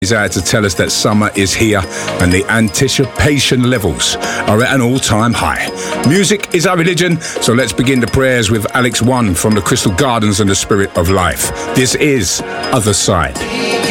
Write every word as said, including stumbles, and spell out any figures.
is out to tell us that summer is here and the anticipation levels are at an all-time high. Music is our religion, so let's begin the prayers with Alex One from the Crystal Gardens and the Spirit of Life. This is Other Side.